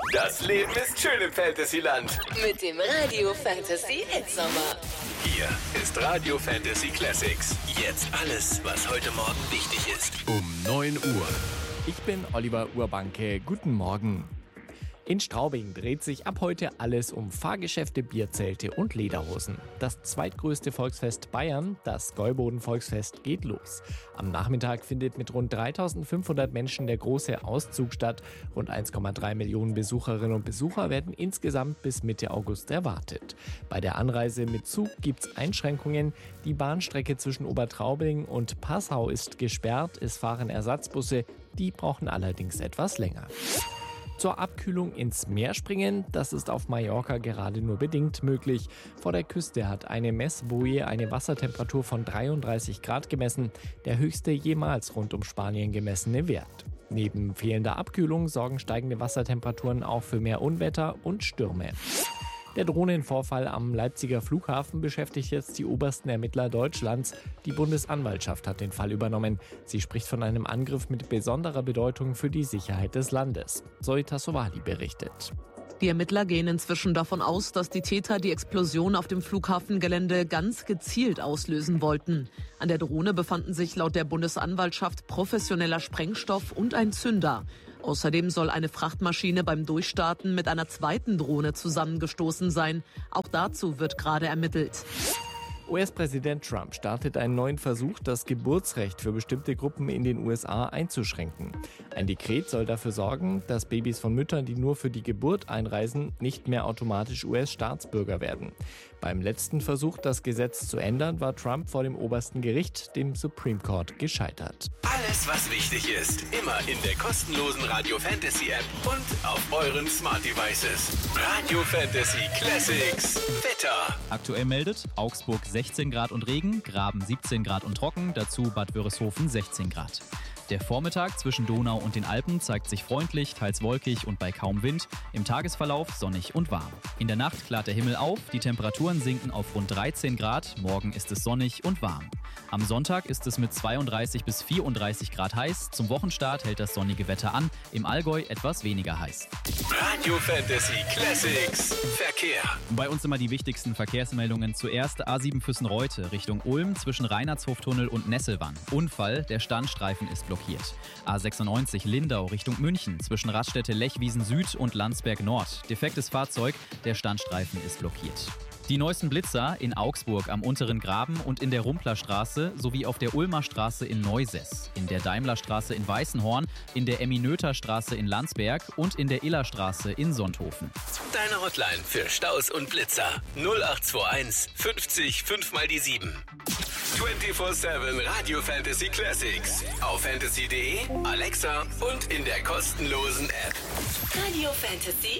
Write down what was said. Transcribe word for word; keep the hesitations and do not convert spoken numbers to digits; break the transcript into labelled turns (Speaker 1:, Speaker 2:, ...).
Speaker 1: Das Leben ist schön im Fantasyland.
Speaker 2: Mit dem Radio Fantasy Hitsommer.
Speaker 1: Hier ist Radio Fantasy Classics. Jetzt alles, was heute Morgen wichtig ist.
Speaker 3: Um neun Uhr. Ich bin Oliver Urbanke. Guten Morgen. In Straubing dreht sich ab heute alles um Fahrgeschäfte, Bierzelte und Lederhosen. Das zweitgrößte Volksfest Bayern, das Gäuboden-Volksfest, geht los. Am Nachmittag findet mit rund dreitausendfünfhundert Menschen der große Auszug statt. Rund eins Komma drei Millionen Besucherinnen und Besucher werden insgesamt bis Mitte August erwartet. Bei der Anreise mit Zug gibt's Einschränkungen. Die Bahnstrecke zwischen Obertraubling und Passau ist gesperrt. Es fahren Ersatzbusse, die brauchen allerdings etwas länger. Zur Abkühlung ins Meer springen, das ist auf Mallorca gerade nur bedingt möglich. Vor der Küste hat eine Messboje eine Wassertemperatur von dreiunddreißig Grad gemessen, der höchste jemals rund um Spanien gemessene Wert. Neben fehlender Abkühlung sorgen steigende Wassertemperaturen auch für mehr Unwetter und Stürme. Der Drohnenvorfall am Leipziger Flughafen beschäftigt jetzt die obersten Ermittler Deutschlands. Die Bundesanwaltschaft hat den Fall übernommen. Sie spricht von einem Angriff mit besonderer Bedeutung für die Sicherheit des Landes. Zoe Tassovali berichtet.
Speaker 4: Die Ermittler gehen inzwischen davon aus, dass die Täter die Explosion auf dem Flughafengelände ganz gezielt auslösen wollten. An der Drohne befanden sich laut der Bundesanwaltschaft professioneller Sprengstoff und ein Zünder. Außerdem soll eine Frachtmaschine beim Durchstarten mit einer zweiten Drohne zusammengestoßen sein. Auch dazu wird gerade ermittelt.
Speaker 3: U S-Präsident Trump startet einen neuen Versuch, das Geburtsrecht für bestimmte Gruppen in den U S A einzuschränken. Ein Dekret soll dafür sorgen, dass Babys von Müttern, die nur für die Geburt einreisen, nicht mehr automatisch U S-Staatsbürger werden. Beim letzten Versuch, das Gesetz zu ändern, war Trump vor dem obersten Gericht, dem Supreme Court, gescheitert.
Speaker 1: Alles, was wichtig ist, immer in der kostenlosen Radio Fantasy App und auf euren Smart Devices. Radio Fantasy Classics. Wetter.
Speaker 5: Aktuell meldet Augsburg sechzehn Grad und Regen, Graben siebzehn Grad und trocken, dazu Bad Wörishofen sechzehn Grad. Der Vormittag zwischen Donau und den Alpen zeigt sich freundlich, teils wolkig und bei kaum Wind. Im Tagesverlauf sonnig und warm. In der Nacht klart der Himmel auf, die Temperaturen sinken auf rund dreizehn Grad. Morgen ist es sonnig und warm. Am Sonntag ist es mit zweiunddreißig bis vierunddreißig Grad heiß. Zum Wochenstart hält das sonnige Wetter an. Im Allgäu etwas weniger heiß.
Speaker 1: Radio Fantasy Classics. Verkehr.
Speaker 5: Bei uns immer die wichtigsten Verkehrsmeldungen. Zuerst A sieben Füssen-Reute Richtung Ulm zwischen Reinhardshoftunnel und Nesselwann. Unfall, der Standstreifen ist blockiert. A sechsundneunzig Lindau Richtung München zwischen Raststätte Lechwiesen Süd und Landsberg Nord. Defektes Fahrzeug, der Standstreifen ist blockiert. Die neuesten Blitzer in Augsburg am unteren Graben und in der Rumplerstraße sowie auf der Ulmer Straße in Neusess, in der Daimlerstraße in Weißenhorn, in der Emmy-Noether-Straße in Landsberg und in der Illerstraße in Sonthofen.
Speaker 1: Deine Hotline für Staus und Blitzer null acht zwei eins fünfzig fünf mal die sieben. vierundzwanzig sieben Radio Fantasy Classics auf fantasy punkt de, Alexa und in der kostenlosen App.
Speaker 2: Radio Fantasy